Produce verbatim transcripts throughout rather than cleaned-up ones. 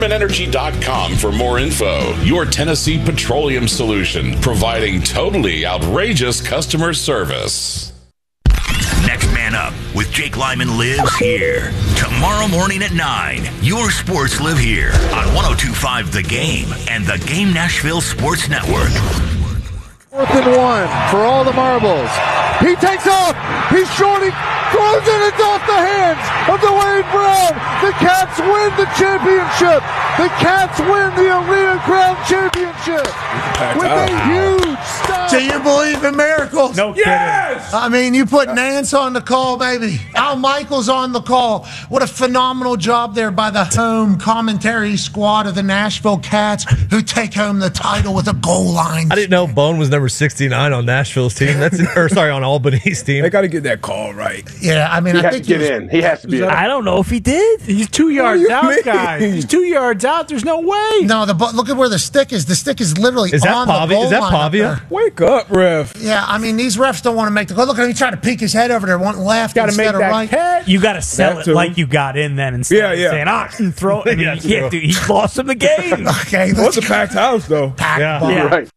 energy dot com for more info. Your Tennessee Petroleum solution, providing totally outrageous customer service. Next Man Up with Jake Lyman lives here. Tomorrow morning at nine, your sports live here on one oh two point five The Game and the Game Nashville Sports Network. Fourth and one for all the marbles. He takes off. He's short. He throws it. It's off the hands of Dwayne Brown. The Cats win the championship. The Cats win the Arena Crown Championship with a huge stop. Do you believe in miracles? No kidding. Yes! I mean, you put Nance on the call, baby. Al Michaels on the call. What a phenomenal job there by the home commentary squad of the Nashville Cats, who take home the title with a goal line. I didn't know Bone was number sixty-nine on Nashville's team. That's or sorry, on Albany's team. They got to get that call right. Yeah, I mean, he I has think to get was, in. He has to be in. I don't know if he did. He's two yards out, mean? guys. He's two yards out. There's no way. No, the look at where the stick is. The stick is literally is that on Pavia? the goal Is that line Pavia? Wake up, ref. Yeah, I mean, these refs don't want to make the call. Look at him. He's trying to peek his head over there, wanting left Gotta instead make of that right. catch. You got to sell That it too. like you got in then instead Yeah, of yeah. saying, ah, and throw it. I mean, Yeah, you can't true. do. He lost him the game. Okay, What's let's a packed house, though? pack Yeah. ball. Yeah. Right.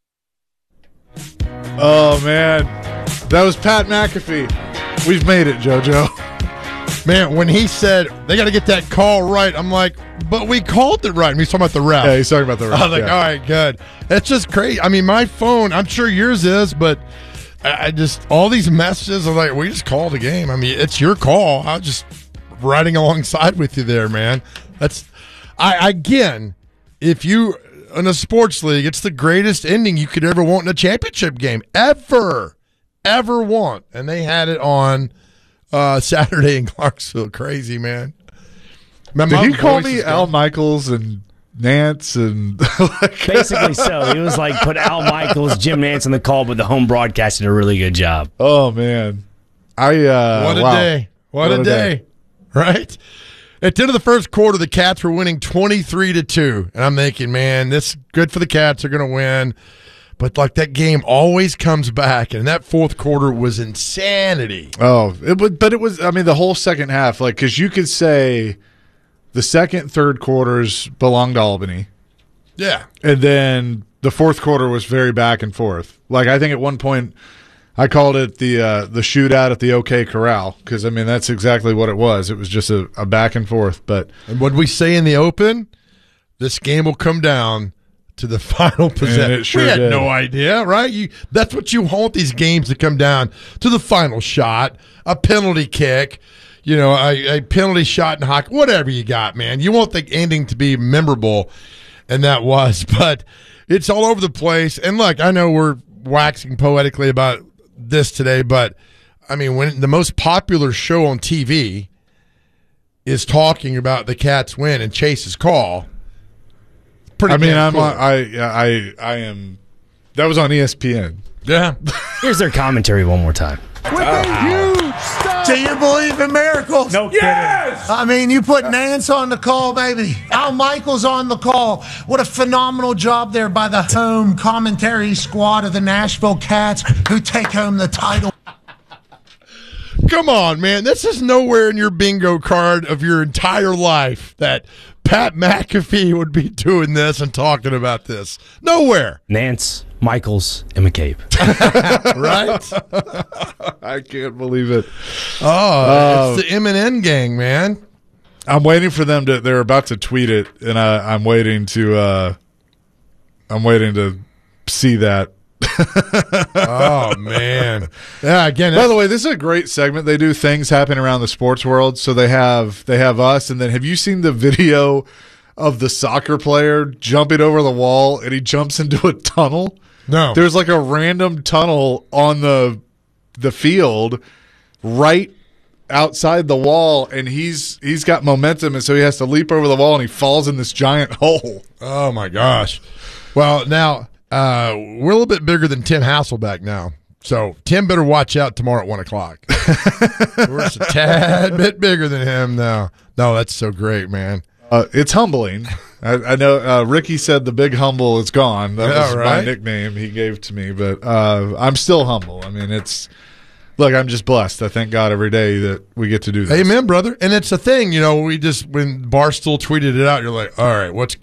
Oh, man. That was Pat McAfee. We've made it, JoJo. Man, when he said they got to get that call right, I'm like, but we called it right. And he's talking about the ref. Yeah, he's talking about the ref. I was like, yeah. all right, good. It's just crazy. I mean, my phone, I'm sure yours is, but I, I just, all these messages are like, we just called the game. I mean, it's your call. I was just riding alongside with you there, man. That's, I again, if you, in a sports league, it's the greatest ending you could ever want in a championship game. Ever. Ever want. And they had it on uh, Saturday in Clarksville. Crazy, man. Man, Did my he call voice me is Al gone. Michaels and Nance and like, Basically so. It was like put Al Michaels, Jim Nance on the call, but the home broadcast did a really good job. oh man, I uh, What a wow. day. What, What a a day. day. Right? At the end of the first quarter, the Cats were winning twenty-three to two. And I'm thinking, man, this is good for the Cats. They're going to win. But, like, that game always comes back. And that fourth quarter was insanity. Oh, it would, but it was. I mean, the whole second half, like, because you could say the second, third quarters belonged to Albany, Yeah. and then the fourth quarter was very back and forth. Like, I think at one point, I called it the uh, the shootout at the OK Corral because I mean that's exactly what it was. It was just a, a back and forth. But And what we say in the open, this game will come down to the final possession. it sure we had did. no idea, right? You, that's what you want these games to come down to, the final shot, a penalty kick, you know, a, a penalty shot in hockey, whatever you got, man. You want the ending to be memorable, and that was. But it's all over the place. And look, I know we're waxing poetically about this today, but I mean, when the most popular show on T V is talking about the Cats win and Chase's call, pretty I mean, damn I'm cool. on, I I I am. That was on E S P N. Yeah. Here's their commentary one more time. With a huge stop. Do you believe in miracles? No kidding. I mean, you put Nance on the call, baby. Al Michaels on the call. What a phenomenal job there by the home commentary squad of the Nashville Cats, who take home the title. Come on, man. This is nowhere in your bingo card of your entire life that Pat McAfee would be doing this and talking about this. Nowhere. Nance, Michaels, and McCabe. Right? I can't believe it. Oh, Uh, it's the M and N gang, man. I'm waiting for them to. They're about to tweet it, and I, I'm waiting to. Uh, I'm waiting to see that. Oh, man. Yeah, again. By the way, this is a great segment. They do things happen around the sports world. So they have they have us, and then have you seen the video of the soccer player jumping over the wall, and he jumps into a tunnel? No. There's like a random tunnel on the the field right outside the wall, and he's he's got momentum, and so he has to leap over the wall, and he falls in this giant hole. Oh, my gosh. Well, now, uh, we're a little bit bigger than Tim Hasselback now. So Tim better watch out tomorrow at one o'clock. We're just a tad bit bigger than him now. No, that's so great, man. Uh, it's humbling. I, I know uh, Ricky said the big humble is gone. That Yeah, was right? my nickname he gave to me, but uh, I'm still humble. I mean, it's Look, I'm just blessed. I thank God every day that we get to do this. Amen, brother. And it's a thing, you know, we just, when Barstool tweeted it out, you're like, all right, what's